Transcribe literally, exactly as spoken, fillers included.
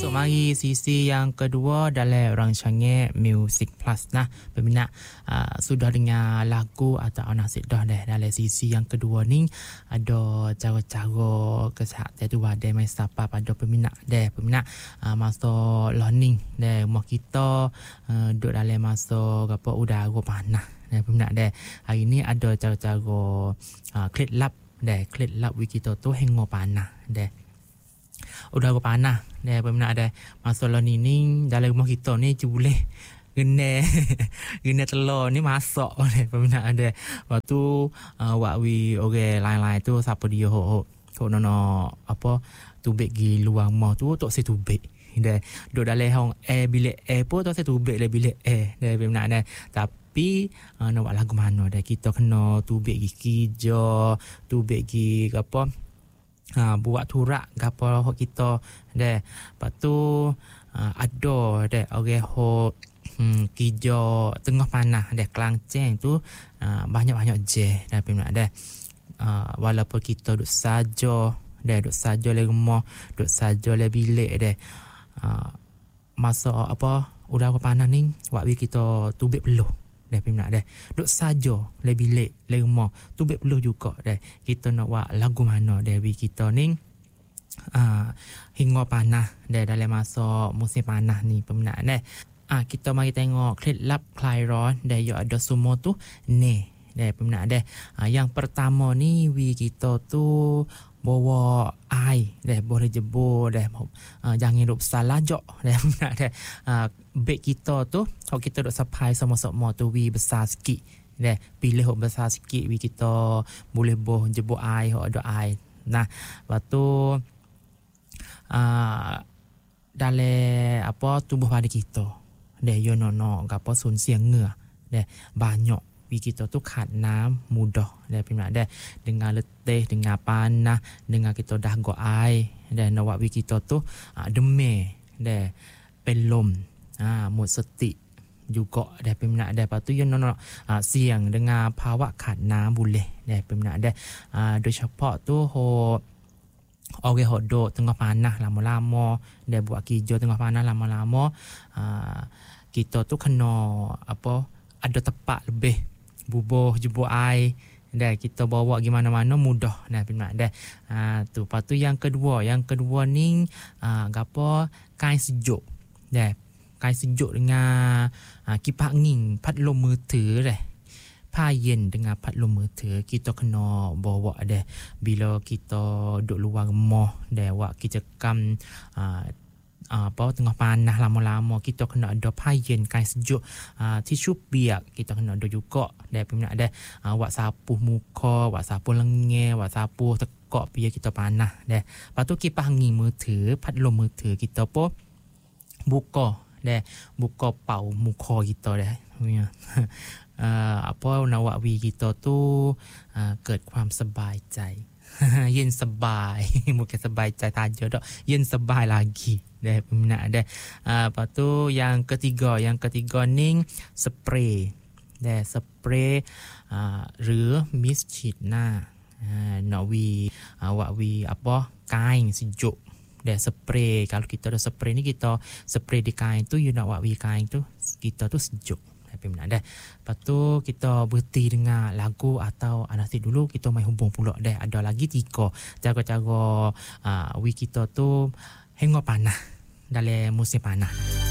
Masuk mari sisi yang kedua dalam rancangan Music Plus. Nah, peminat uh, sudah dengar lagu atau nasib dah dah dalam sisi yang kedua ni ada cara-cara kesihatan tu ada mai sapa pada peminat dah peminat uh, masa learning dah rumah kita uh, duduk dalam masa apa udara panas dah peminat dah. Hari ni ada cara-cara uh, clean lap dah clean lap kita tu hengo panas dah. Udara panas dah peminat ada masalah ni ni dalam rumah kita ni je boleh gene gene telur ni masak oleh peminat ada waktu uh, wak wi orang lain-lain tu siapa dia hok hok nono apa tubik gi luar rumah tu tok se tubik dah duduk dalam hong air bilik air pun tok se tubik le bilik air dah peminat ada tapi uh, nak buat lagu mana dah kita kena tubik gi kerja tubik gi apa ha, buat turak gapo hok kita deh. Lepas tu uh, ada deh orang hok hmm, kerja tengah panas deh Kelangceng tu uh, banyak-banyak je dah peminat deh. Uh, walaupun kita duduk saja deh duduk saja le rumah, duduk saja le bilik deh. Uh, masa apa udara panas ni wak kita tubik peluh dah peminat dah duduk saja le bilik le rumah tubik peluh juga dah kita nak buat lagu mana dah wi kita ni uh, hingga panas dah dalam masa musim panas ni peminat dah uh, kita mari tengok Clean Lap Clyron dah ya ada semua tu ni dah peminat dah uh, yang pertama ni wi kita tu bawa air dah boleh jebur dah uh, jangan duk besar lajak dah peminat dah uh, beg kita tu kalau kita duk supply sama-sama tu wi besar sikit dah pilih hok besar sikit wi kita boleh boh jebur air hok ada air. Nah lepas tu uh, dalam apa tubuh pada kita dah yo nono gapo sun siang ngah dah banyak kita tu khatน้ำ mudah dah peminat dah dengan letih dengan panas dengan kita dah go air dah nak buat kita tu uh, demam dah pelom ahหมดสติ juga dah peminat dah. Lepas tu you nak uh, siang dengan ภาวะ khat น้ำ boleh dah peminat dah uh, โดยเฉพาะ tu ho orang hok duk tengah panas lama-lama dah buat kerja tengah panas lama-lama uh, kita tu kena apa ada tempat lebih bubuh jebur air dah kita bawa gi mana-mana mudah dah peminat dah uh, tu. Lepas tu yang kedua yang kedua ni uh, gapo kain sejuk dah kain sejuk dengan uh, kipas angin patlom มือถือ dahผ้าเย็น dengan patlom มือถือ kita kena bawa dah bila kita duduk luar rumah dah buat kerjaan uh, apa tengah panas lama-lama kita kena ada payen kain sejuk uh, tisu biak kita kena ada juga dah peminat dah uh, buat sapu muka buat sapu lengan buat sapu tekak biar kita panas dah. Lepas tu kipas angin มือถือ patlom มือถือ kita pun buka dah buka pau muka kita dah uh, apa nak buat wi kita tu uh, เกิดความสบายใจ เย็นสบาย bukan สบายใจ taja dak เย็นสบาย lagi dah peminat dah. Uh, lepas tu yang ketiga yang ketiga ni spray dah spray uh, หรือ mist ฉีดหน้า uh, nak wi uh, wak wi apa kain sejuk dah spray. Kalau kita ada spray ni kita spray di kain tu you nak wak wi kain tu kita tu sejuk peminat dah. Lepas tu kita berhenti dengan lagu atau anasi dulu kita main hubung pula dah. Ada lagi tiga cara-cara uh, wi kita tu hingga panas dalam musim panas.